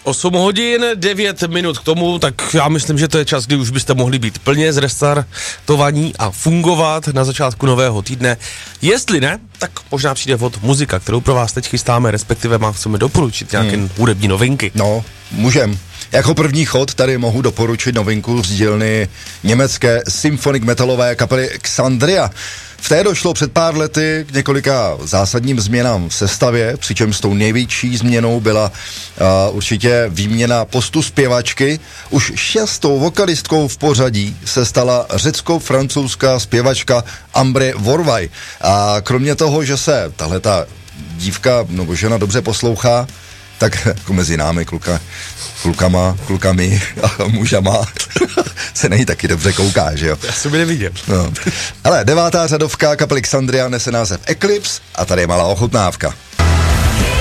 8 hodin, 9 minut k tomu, tak já myslím, že to je čas, kdy už byste mohli být plně zrestartovaní a fungovat na začátku nového týdne. Jestli ne, tak možná přijde vhod muzika, kterou pro vás teď chystáme, respektive vám chceme doporučit nějaké hudební novinky. No, můžem. Jako první chod tady mohu doporučit novinku z dílny německé symphonic metalové kapely Xandria. V té došlo před pár lety k několika zásadním změnám v sestavě, přičemž s tou největší změnou byla určitě výměna postu zpěvačky. Už 6. vokalistkou v pořadí se stala řecko-francouzská zpěvačka Ambre Vorvaj. A kromě toho, že se tahleta dívka nebo žena dobře poslouchá, tak jako mezi námi klukami a mužama se nej taky dobře kouká, že jo? Já jsem neviděl. No. Ale 9. řadovka kapely Xandria nese název Eclipse a tady je malá ochutnávka.